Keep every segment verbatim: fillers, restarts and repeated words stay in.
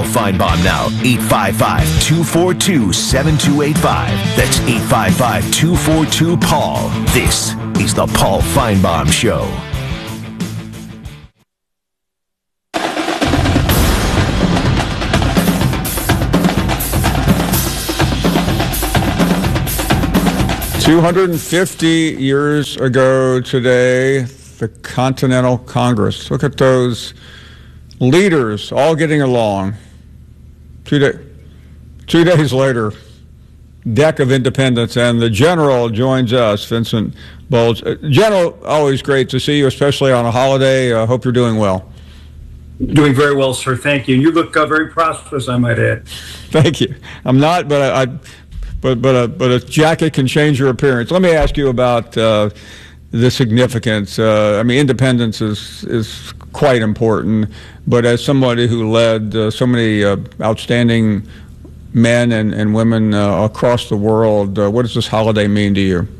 Feinbaum now. eight five five, two four two, seven two eight five. That's eight five five, two four two, Paul. This is the Paul Feinbaum Show. two hundred fifty years ago today, the Continental Congress. Look at those leaders all getting along. Two, day, two days later, Deck of Independence, and the General joins us, Vincent Bowles. Uh, General, always great to see you, especially on a holiday. I uh, hope you're doing well. Doing very well, sir. Thank you. You look uh, very prosperous, I might add. Thank you. I'm not, but I... I But but a but a jacket can change your appearance. Let me ask you about uh, the significance. Uh, I mean, independence is is quite important. But as somebody who led uh, so many uh, outstanding men and and women uh, across the world, uh, what does this holiday mean to you?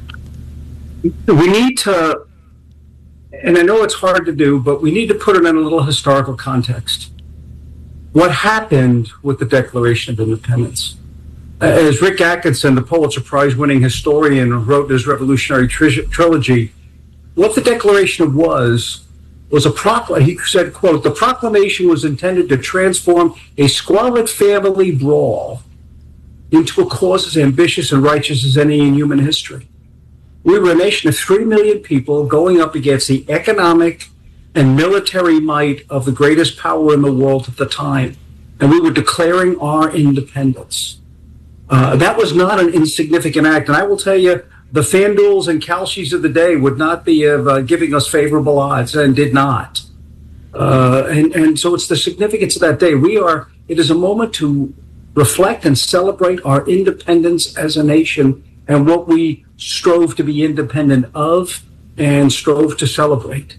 We need to, and I know it's hard to do, but we need to put it in a little historical context. What happened with the Declaration of Independence? As Rick Atkinson, the Pulitzer Prize-winning historian, wrote in his Revolutionary tri- Trilogy, what the Declaration was, was a proclamation. He said, quote, "The proclamation was intended to transform a squalid family brawl into a cause as ambitious and righteous as any in human history. We were a nation of three million people going up against the economic and military might of the greatest power in the world at the time, and we were declaring our independence." Uh, that was not an insignificant act. And I will tell you, the FanDuels and Kalshis of the day would not be of, uh, giving us favorable odds, and did not. Uh, and, and so it's the significance of that day. We are, it is a moment to reflect and celebrate our independence as a nation and what we strove to be independent of and strove to celebrate.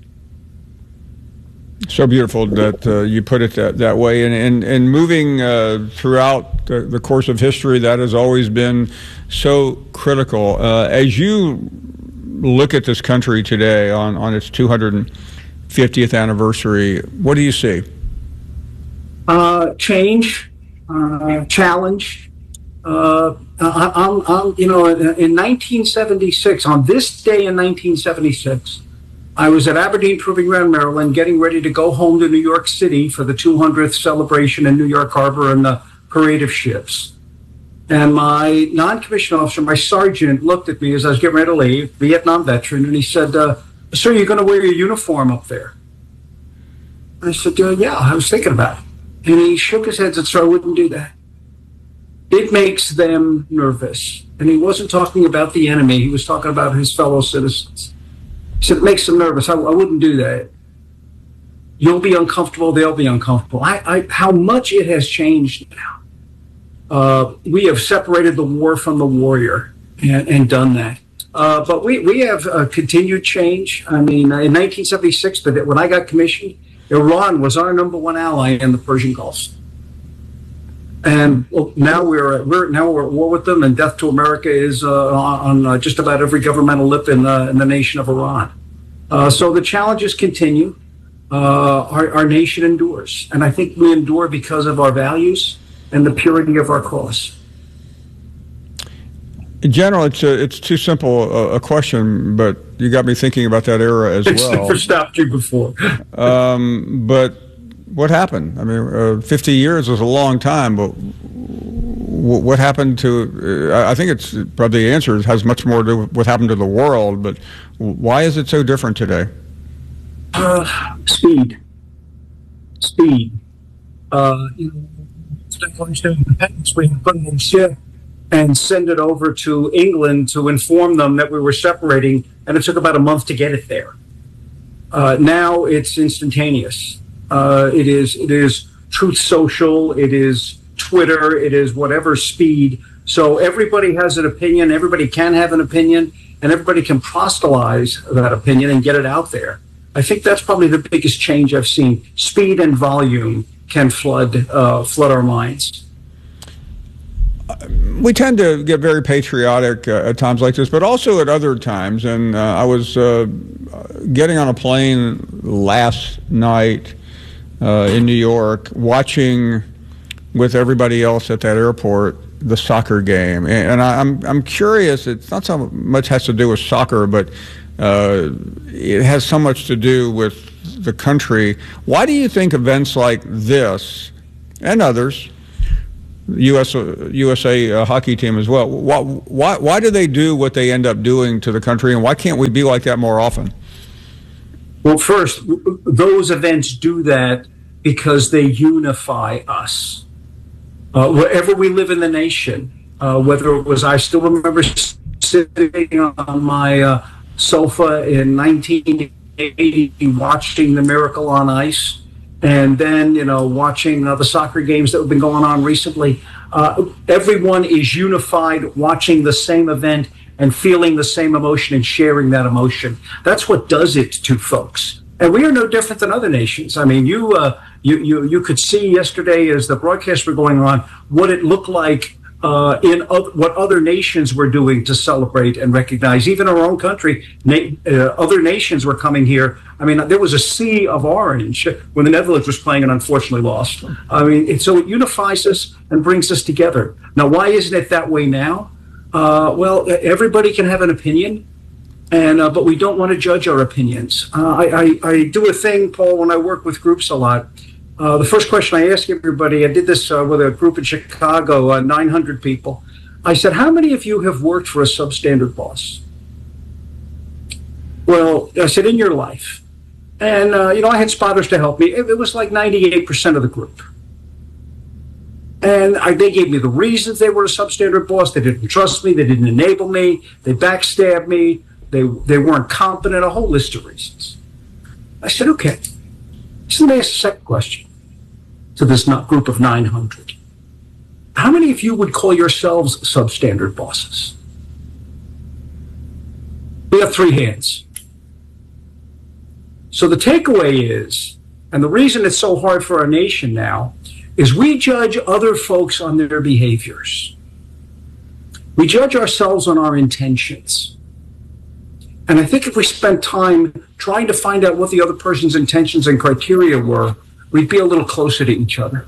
So beautiful that uh, you put it that, that way. And, and, and moving uh, throughout the, the course of history, that has always been so critical. Uh, as you look at this country today on, on its two hundred fiftieth anniversary, what do you see? Uh, change, uh, challenge. Uh, I, I'm, I'm, you know, in nineteen seventy-six, on this day in nineteen seventy-six, I was at Aberdeen Proving Ground, Maryland, getting ready to go home to New York City for the two hundredth celebration in New York Harbor and the parade of ships. And my non-commissioned officer, my sergeant, looked at me as I was getting ready to leave, Vietnam veteran, and he said, uh, "Sir, you're going to wear your uniform up there?" I said, uh, "Yeah, I was thinking about it." And he shook his head and said, "Sir, I wouldn't do that. It makes them nervous." And he wasn't talking about the enemy. He was talking about his fellow citizens. He said, "It makes them nervous. I, I wouldn't do that. You'll be uncomfortable. They'll be uncomfortable." I, I, how much it has changed now. Uh, we have separated the war from the warrior and, and done that. Uh, but we, we have uh, continued change. I mean, in nineteen seventy-six, but when I got commissioned, Iran was our number one ally in the Persian Gulf. And well, now we're we're now we're at war with them, and death to America is uh, on uh, just about every governmental lip in, uh, in the nation of Iran. Uh, so the challenges continue. Uh, our, our nation endures, and I think we endure because of our values and the purity of our cause. In general, it's a, it's too simple a, a question, but you got me thinking about that era as well. I've never stopped you before. um, but. What happened? I mean, uh, fifty years was a long time, but w- what happened to, uh, I think it's probably the answer has much more to do with what happened to the world, but why is it so different today? Uh, speed. Speed. Uh, you know, independence, we put it in ship and send it over to England to inform them that we were separating, and it took about a month to get it there. Uh, now it's instantaneous. Uh, it is it is Truth Social, it is Twitter, it is whatever speed. So everybody has an opinion, everybody can have an opinion, and everybody can proselytize that opinion and get it out there. I think that's probably the biggest change I've seen. Speed and volume can flood uh, flood our minds. We tend to get very patriotic uh, at times like this, but also at other times. And uh, I was uh, getting on a plane last night Uh, in New York, watching with everybody else at that airport the soccer game. And, and I, I'm I'm curious. It's not so much has to do with soccer, but uh, it has so much to do with the country. Why do you think events like this and others, U S U S A uh, hockey team as well, why, why why do they do what they end up doing to the country, and why can't we be like that more often? Well, first, those events do that because they unify us. Uh, wherever we live in the nation, uh, whether it was, I still remember sitting on my uh, sofa in nineteen eighty watching the Miracle on Ice, and then, you know, watching uh, the soccer games that have been going on recently. Uh, everyone is unified, watching the same event and feeling the same emotion and sharing that emotion. That's what does it to folks. And we are no different than other nations. I mean, you uh, you, you you could see yesterday as the broadcasts were going on what it looked like uh, in other, what other nations were doing to celebrate and recognize. Even our own country, na- uh, other nations were coming here. I mean, there was a sea of orange when the Netherlands was playing and unfortunately lost. I mean, it, so it unifies us and brings us together. Now, why isn't it that way now? Uh, well, everybody can have an opinion. And uh, but we don't want to judge our opinions. Uh, I, I, I do a thing, Paul, when I work with groups a lot. Uh, the first question I ask everybody, I did this uh, with a group in Chicago, uh, nine hundred people. I said, how many of you have worked for a substandard boss? Well, I said, in your life. And, uh, you know, I had spotters to help me. It, it was like ninety-eight percent of the group. And I, they gave me the reasons they were a substandard boss. They didn't trust me. They didn't enable me. They backstabbed me. They they weren't competent, a whole list of reasons. I said, okay. So let me ask a second question to this group of nine hundred. How many of you would call yourselves substandard bosses? We have three hands. So the takeaway is, and the reason it's so hard for our nation now, is we judge other folks on their behaviors. We judge ourselves on our intentions. And I think if we spent time trying to find out what the other person's intentions and criteria were, we'd be a little closer to each other.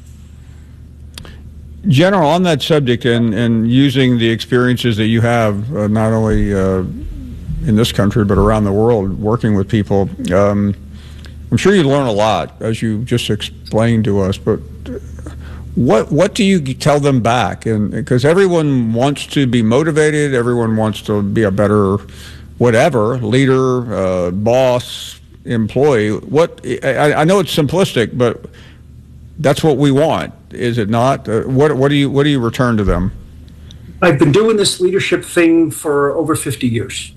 General, on that subject and, and using the experiences that you have, uh, not only uh, in this country but around the world, working with people, um, I'm sure you learn a lot, as you just explained to us, but what what do you tell them back? And because everyone wants to be motivated, everyone wants to be a better whatever, leader, uh, boss, employee. What I, I know it's simplistic, but that's what we want, is it not? Uh, what what do you what do you return to them? I've been doing this leadership thing for over fifty years.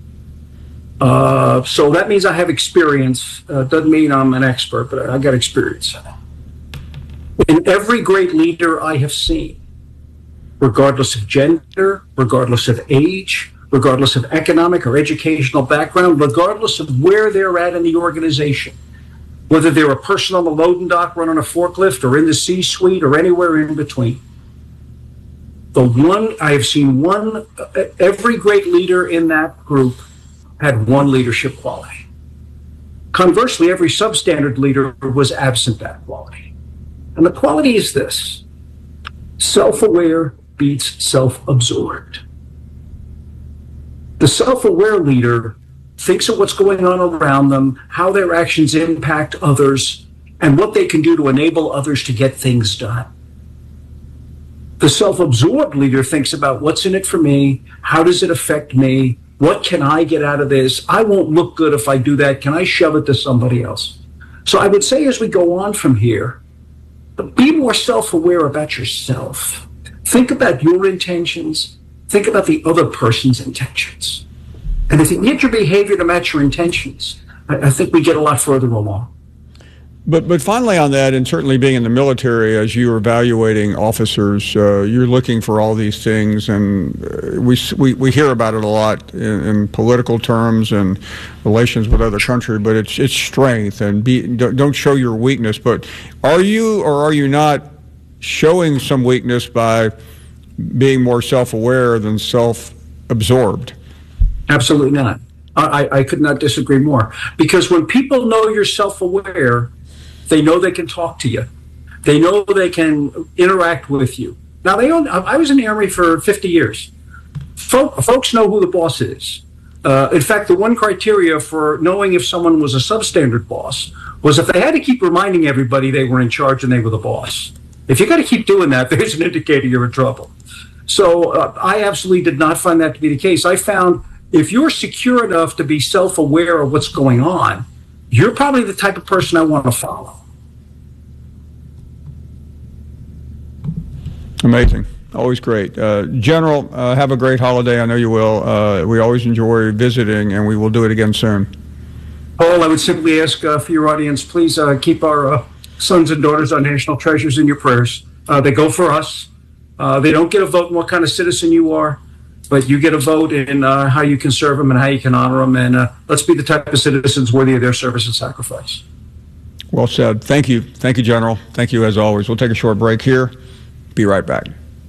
Uh, so that means I have experience. Uh, doesn't mean I'm an expert, but I got experience. In every great leader I have seen, regardless of gender, regardless of age, regardless of economic or educational background, regardless of where they're at in the organization, whether they're a person on the loading dock running a forklift or in the C-suite or anywhere in between. The one, I have seen one, every great leader in that group had one leadership quality. Conversely, every substandard leader was absent that quality. And the quality is this: self-aware beats self-absorbed. The self-aware leader thinks of what's going on around them, how their actions impact others, and what they can do to enable others to get things done. The self-absorbed leader thinks about what's in it for me, how does it affect me, what can I get out of this, I won't look good if I do that, can I shove it to somebody else? So I would say as we go on from here, be more self-aware about yourself. Think about your intentions. Think about the other person's intentions. And if you get your behavior to match your intentions, I, I think we get a lot further along. But but finally on that, and certainly being in the military, as you're evaluating officers, uh, you're looking for all these things, and uh, we, we we hear about it a lot in, in political terms and relations with other countries. But it's it's strength, and be, don't, don't show your weakness. But are you or are you not showing some weakness by being more self-aware than self-absorbed? Absolutely not. I, I could not disagree more. Because when people know you're self-aware, they know they can talk to you. They know they can interact with you. Now, they own, I was in the Army for fifty years. Folk, folks know who the boss is. Uh, in fact, the one criteria for knowing if someone was a substandard boss was if they had to keep reminding everybody they were in charge and they were the boss. If you got to keep doing that, there's an indicator you're in trouble. So uh, I absolutely did not find that to be the case. I found if you're secure enough to be self-aware of what's going on, you're probably the type of person I want to follow. Amazing. Always great. Uh, General, uh, have a great holiday. I know you will. Uh, we always enjoy visiting, and we will do it again soon. Paul, I would simply ask uh, for your audience, please uh, keep our uh, sons and daughters, our national treasures, in your prayers. Uh, they go for us. Uh, they don't get a vote in what kind of citizen you are, but you get a vote in uh, how you can serve them and how you can honor them. And uh, let's be the type of citizens worthy of their service and sacrifice. Well said. Thank you. Thank you, General. Thank you, as always. We'll take a short break here. Be right back.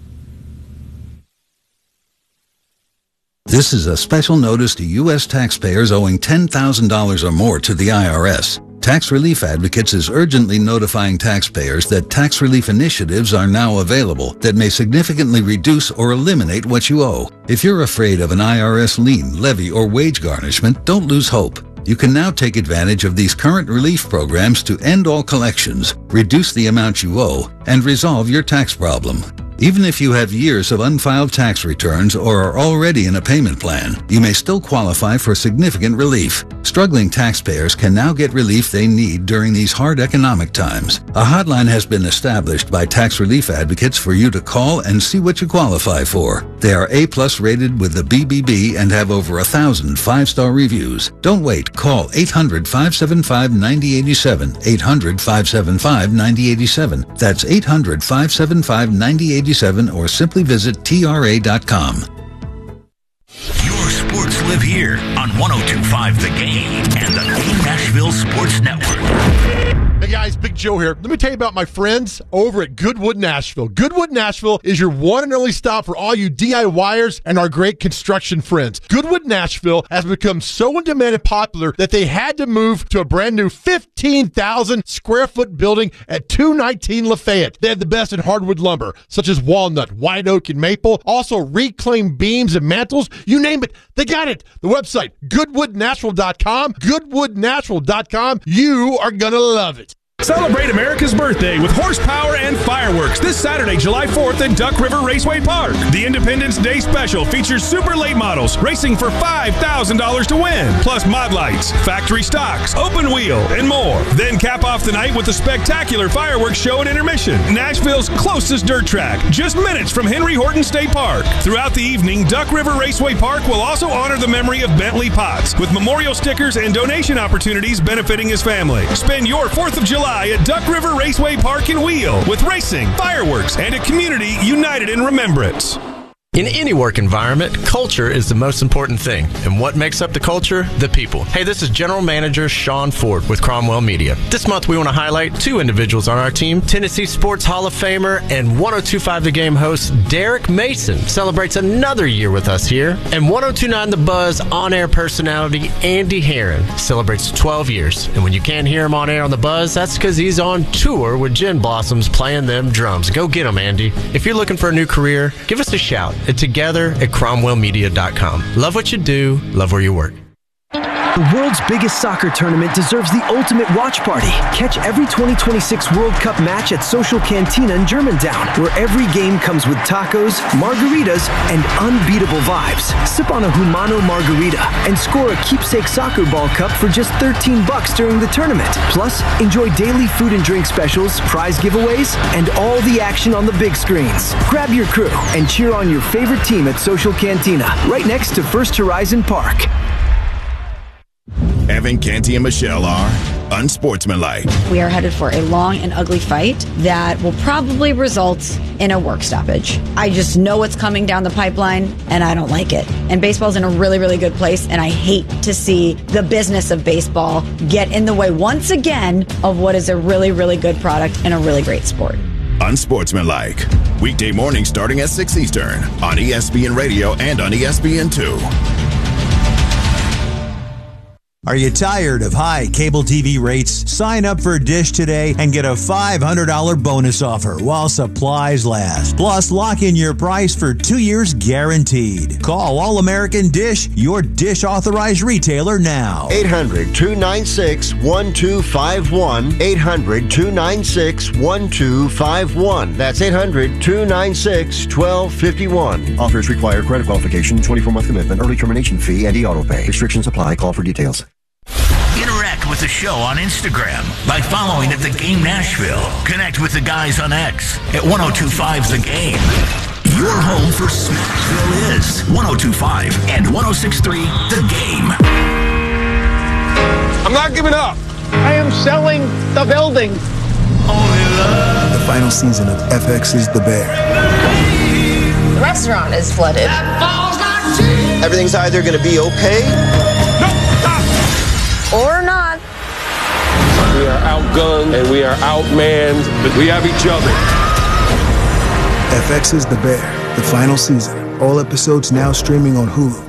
This is a special notice to U S taxpayers owing ten thousand dollars or more to the I R S. Tax Relief Advocates is urgently notifying taxpayers that tax relief initiatives are now available that may significantly reduce or eliminate what you owe. If you're afraid of an I R S lien, levy, or wage garnishment, don't lose hope. You can now take advantage of these current relief programs to end all collections, reduce the amount you owe, and resolve your tax problem. Even if you have years of unfiled tax returns or are already in a payment plan, you may still qualify for significant relief. Struggling taxpayers can now get relief they need during these hard economic times. A hotline has been established by Tax Relief Advocates for you to call and see what you qualify for. They are A-plus rated with the B B B and have over a thousand five-star reviews. Don't wait. Call eight hundred, five seven five, nine zero eight seven, eight hundred, five seven five, nine zero eight seven. That's eight hundred, five seven five, nine zero eight seven, or simply visit T R A dot com. Your sports live here on one oh two point five The Game and the Nashville Sports Network. Hey guys, Big Joe here. Let me tell you about my friends over at Goodwood Nashville. Goodwood Nashville is your one and only stop for all you DIYers and our great construction friends. Goodwood Nashville has become so in demand and popular that they had to move to a brand new fifteen thousand square foot building at two nineteen Lafayette. They have the best in hardwood lumber, such as walnut, white oak, and maple. Also reclaimed beams and mantles. You name it, they got it. The website, goodwood nashville dot com. goodwood nashville dot com. You are going to love it. Celebrate America's birthday with horsepower and fireworks this Saturday, July fourth at Duck River Raceway Park. The Independence Day Special features super late models racing for five thousand dollars to win, plus mod lights, factory stocks, open wheel, and more. Then cap off the night with a spectacular fireworks show at intermission, Nashville's closest dirt track, just minutes from Henry Horton State Park. Throughout the evening, Duck River Raceway Park will also honor the memory of Bentley Potts with memorial stickers and donation opportunities benefiting his family. Spend your fourth of July at Duck River Raceway Park and Wheel with racing, fireworks, and a community united in remembrance. In any work environment, culture is the most important thing. And what makes up the culture? The people. Hey, this is General Manager Sean Ford with Cromwell Media. This month we want to highlight two individuals on our team. Tennessee Sports Hall of Famer and one oh two point five The Game host Derek Mason celebrates another year with us here. And one oh two point nine The Buzz on-air personality Andy Herron celebrates twelve years. And when you can't hear him on air on The Buzz, that's because he's on tour with Gin Blossoms playing them drums. Go get him, Andy. If you're looking for a new career, give us a shout at together at cromwell media dot com. Love what you do, love where you work. The world's biggest soccer tournament deserves the ultimate watch party. Catch every twenty twenty-six World Cup match at Social Cantina in Germantown, where every game comes with tacos, margaritas, and unbeatable vibes. Sip on a Humano margarita and score a keepsake soccer ball cup for just thirteen bucks during the tournament. Plus, enjoy daily food and drink specials, prize giveaways, and all the action on the big screens. Grab your crew and cheer on your favorite team at Social Cantina, right next to First Horizon Park. Evan, Canty, and Michelle are unsportsmanlike. We are headed for a long and ugly fight that will probably result in a work stoppage. I just know what's coming down the pipeline, and I don't like it. And baseball's in a really, really good place, and I hate to see the business of baseball get in the way once again of what is a really, really good product and a really great sport. Unsportsmanlike. Weekday mornings starting at six Eastern on E S P N Radio and on E S P N two. Are you tired of high cable T V rates? Sign up for Dish today and get a five hundred dollars bonus offer while supplies last. Plus, lock in your price for two years guaranteed. Call All American Dish, your Dish authorized retailer now. eight hundred, two nine six, one two five one. eight hundred, two nine six, one two five one. That's eight hundred, two nine six, one two five one. Offers require credit qualification, twenty-four month commitment, early termination fee, and e-auto pay. Restrictions apply. Call for details. Interact with the show on Instagram by following at The Game Nashville. Connect with the guys on X at ten twenty-five The Game. Your home for Smashville is ten twenty-five and ten sixty-three The Game. I'm not giving up. I am selling the building. The final season of F X's The Bear. The restaurant is flooded. Everything's either going to be okay or not. We are outgunned and we are outmanned, but we have each other. F X's The Bear, the final season. All episodes now streaming on Hulu.